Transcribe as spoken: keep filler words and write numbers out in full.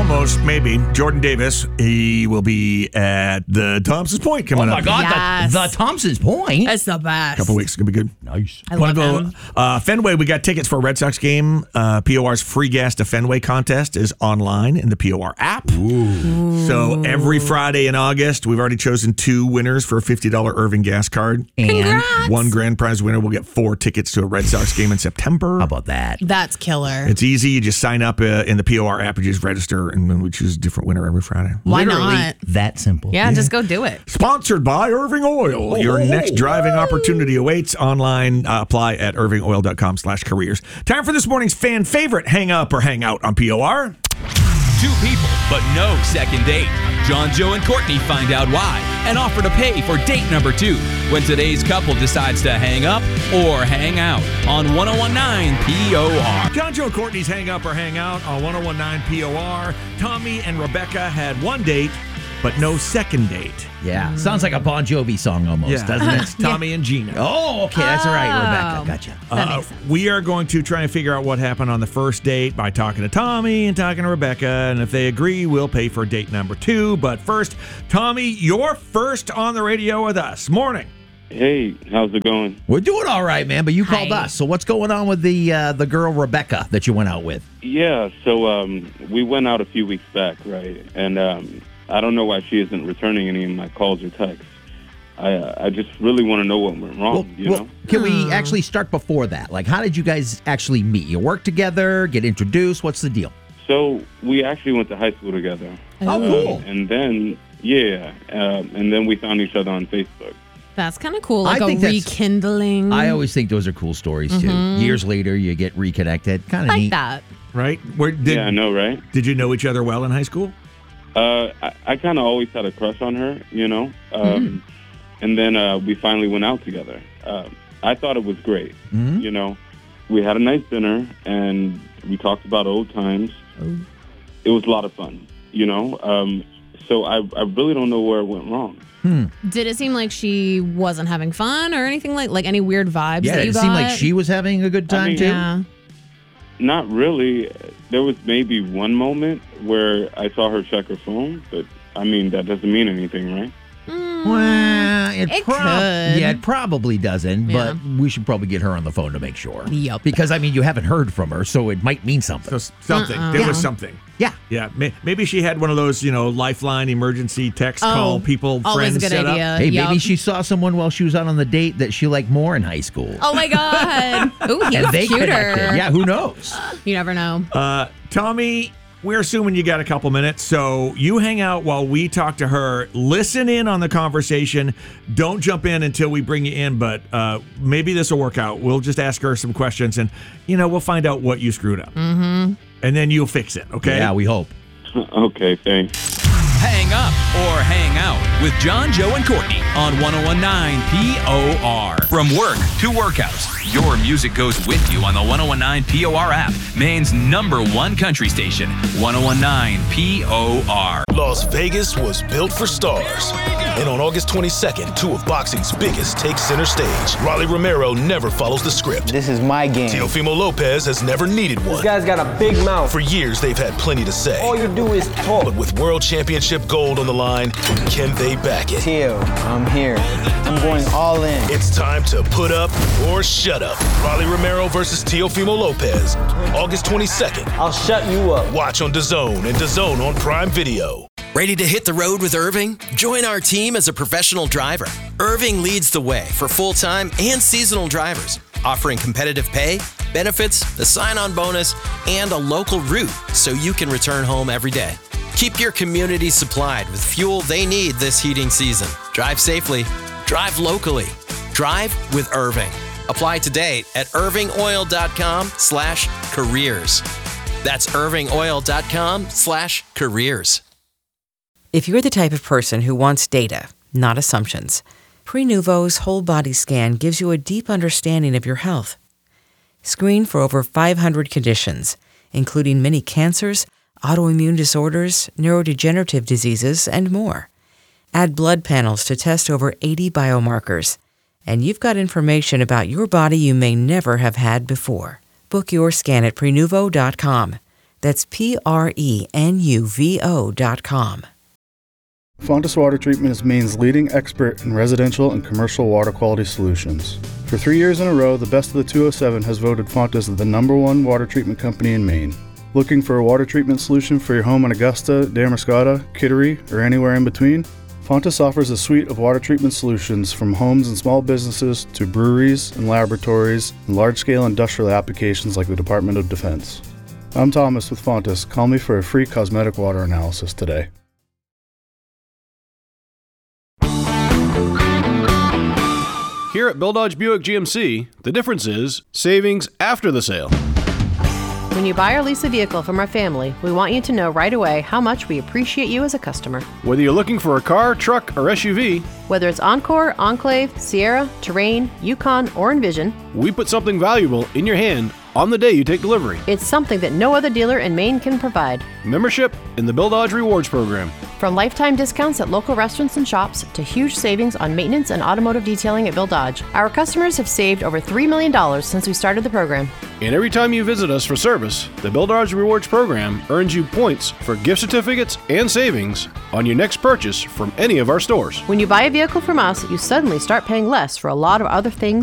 almost, maybe. Jordan Davis, he will be at the Thompson's Point coming up. Oh, my up. God, Yes. the, the Thompson's Point? That's the best. Couple weeks, gonna be good. Nice. I Wanna love go, him. uh, Fenway, we got tickets for a Red Sox game. Uh, P O R's free gas to Fenway contest is online in the P O R app. Ooh. So every Friday in August, we've already chosen two winners for a fifty dollars Irving gas card. And Congrats. One grand prize winner will get four tickets to a Red Sox game in September. how about that? That's killer. It's easy. You just sign up uh, in the P O R app and just register, and then we choose a different winner every Friday. Why Literally not? that simple. Yeah, just go do it. Sponsored by Irving Oil. Your next driving opportunity awaits online. Uh, apply at irvingoil.com slash careers. Time for this morning's fan favorite hang up or hang out on P O R. Two people, but no second date. John, Joe, and Courtney find out why and offer to pay for date number two when today's couple decides to hang up or hang out on one oh one nine P O R. John, Joe, and Courtney's hang up or hang out on one oh one nine P O R. Tommy and Rebecca had one date, but no second date. Yeah. Sounds like a Bon Jovi song almost, doesn't it? It's Tommy and Gina. Oh, okay. That's all right, Oh. Rebecca. Gotcha. That Uh, makes sense. we are going to try and figure out what happened on the first date by talking to Tommy and talking to Rebecca. And if they agree, we'll pay for date number two. But first, Tommy, you're first on the radio with us. Morning. Hey, how's it going? We're doing all right, man, but you called Hi. us. So what's going on with the uh, the girl Rebecca that you went out with? Yeah, so um, we went out a few weeks back, right? And um, I don't know why she isn't returning any of my calls or texts. I uh, I just really want to know what went wrong, Well, you well, know? can we actually start before that? Like, how did you guys actually meet? You work together, get introduced? What's the deal? So we actually went to high school together. Oh, Um, cool. and then, yeah, um, and then we found each other on Facebook. That's kind of cool. Like I a think that's- rekindling. I always think those are cool stories, too. Years later, you get reconnected. Kind of like neat. that. Right? Where did, Yeah, I know, right? Did you know each other well in high school? Uh, I, I kind of always had a crush on her, you know? Um, And then uh, we finally went out together. Um, I thought it was great, Mhm. you know? We had a nice dinner, and we talked about old times. It was a lot of fun, you know? Um, so I, I really don't know where it went wrong. Did it seem like she wasn't having fun or anything like like any weird vibes Yeah, that did you it got? seem like she was having a good time, mean- too? Yeah. Not really. There was maybe one moment where I saw her check her phone, but I mean, that doesn't mean anything, right? Well, it, It prob- could. Yeah, it probably doesn't, Yeah. but we should probably get her on the phone to make sure. Yup. Because, I mean, you haven't heard from her, so it might mean something. So s- something. Uh-uh. There Yeah. was something. Yeah. Yeah. May- Maybe she had one of those, you know, lifeline emergency text call people, Oh, always friends a good set up. idea. Hey, Yup. maybe she saw someone while she was out on the date that she liked more in high school. Oh my god. Ooh, he and was they cuter. connected. Yeah, who knows? You never know. Uh, Tommy, we're assuming you got a couple minutes, so you hang out while we talk to her. Listen in on the conversation. Don't jump in until we bring you in, but uh, maybe this will work out. We'll just ask her some questions, and, you know, we'll find out what you screwed up. Mm-hmm. And then you'll fix it, okay? Yeah, we hope. Okay, thanks. Hang up or hang out with John, Joe, and Courtney on one oh one nine P O R. From work to workouts, your music goes with you on the one oh one nine P O R app, Maine's number one country station, one oh one nine P O R. Las Vegas was built for stars. And on August twenty-second, two of boxing's biggest take center stage. Rolly Romero never follows the script. This is my game. Teofimo Lopez has never needed one. This guy's got a big mouth. For years, they've had plenty to say. All you do is talk. But with World Championship gold on the line, can they back it? Teo, I'm here. I'm going all in. It's time to put up or shut up. Rolly Romero versus Teofimo Lopez. August twenty-second. I'll shut you up. Watch on DAZN and DAZN on Prime Video. Ready to hit the road with Irving? Join our team as a professional driver. Irving leads the way for full-time and seasonal drivers, offering competitive pay, benefits, a sign-on bonus, and a local route so you can return home every day. Keep your community supplied with fuel they need this heating season. Drive safely. Drive locally. Drive with Irving. Apply today at irvingoil.com slash careers. That's irvingoil.com slash careers. If you're the type of person who wants data, not assumptions, Prenuvo's whole body scan gives you a deep understanding of your health. Screen for over five hundred conditions, including many cancers, autoimmune disorders, neurodegenerative diseases, and more. Add blood panels to test over eighty biomarkers, and you've got information about your body you may never have had before. Book your scan at Prenuvo dot com. That's P R E N U V O dot com. Fontis Water Treatment is Maine's leading expert in residential and commercial water quality solutions. For three years in a row, the Best of the two oh seven has voted Fontis the number one water treatment company in Maine. Looking for a water treatment solution for your home in Augusta, Damariscotta, Kittery, or anywhere in between? Fontis offers a suite of water treatment solutions from homes and small businesses to breweries and laboratories and large-scale industrial applications like the Department of Defense. I'm Thomas with Fontis. Call me for a free cosmetic water analysis today. Here at Bill Dodge Buick G M C, the difference is savings after the sale. When you buy or lease a vehicle from our family, we want you to know right away how much we appreciate you as a customer. Whether you're looking for a car, truck, or S U V, whether it's Encore, Enclave, Sierra, Terrain, Yukon, or Envision, we put something valuable in your hand on the day you take delivery. It's something that no other dealer in Maine can provide. Membership in the Bill Dodge Rewards Program. From lifetime discounts at local restaurants and shops to huge savings on maintenance and automotive detailing at Bill Dodge, our customers have saved over three million dollars since we started the program. And every time you visit us for service, the Bill Dodge Rewards Program earns you points for gift certificates and savings on your next purchase from any of our stores. When you buy a vehicle from us, you suddenly start paying less for a lot of other things